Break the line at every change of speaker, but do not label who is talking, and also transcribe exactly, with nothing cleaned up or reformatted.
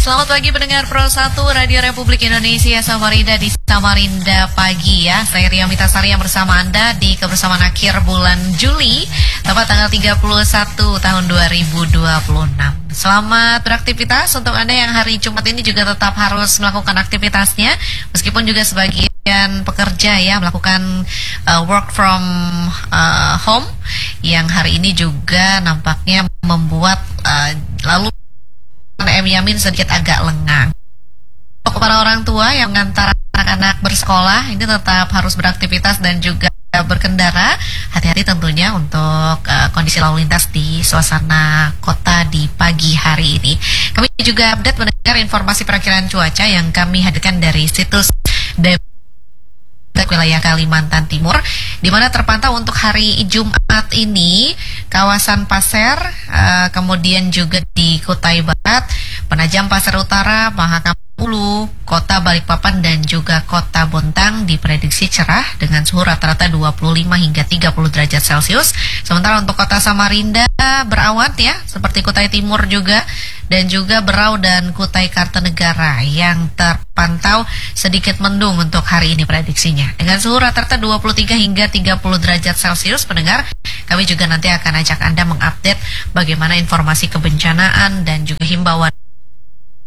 Selamat pagi pendengar Pro satu Radio Republik Indonesia Samarinda di Samarinda Pagi ya. Saya Ria Mitasari yang bersama Anda di kebersamaan akhir bulan Juli, tepat tanggal tiga puluh satu tahun dua ribu dua puluh enam. Selamat beraktivitas untuk Anda yang hari Jumat ini juga tetap harus melakukan aktivitasnya, meskipun juga sebagian pekerja ya melakukan uh, work from uh, home yang hari ini juga nampaknya membuat uh, lalu M. Yamin sedikit agak lengang. Untuk para orang tua yang mengantar anak-anak bersekolah ini tetap harus beraktivitas dan juga berkendara. Hati-hati tentunya untuk uh, kondisi lalu lintas di suasana kota di pagi hari ini. Kami juga update mendengar informasi perakiraan cuaca yang kami hadirkan dari situs B M K wilayah Kalimantan Timur, di mana terpantau untuk hari Jumat ini kawasan Pasir, uh, kemudian juga di Kutai Barat, Penajam Pasir Utara, Mahakam Ulu, Kota Balikpapan dan juga Kota Bontang diprediksi cerah dengan suhu rata-rata dua puluh lima hingga tiga puluh derajat Celcius. Sementara untuk Kota Samarinda berawan ya, seperti Kutai Timur juga, dan juga Berau dan Kutai Kartanegara yang terpantau sedikit mendung untuk hari ini prediksinya. Dengan suhu rata-rata dua puluh tiga hingga tiga puluh derajat Celcius, pendengar, kami juga nanti akan ajak Anda mengupdate bagaimana informasi kebencanaan dan juga himbauan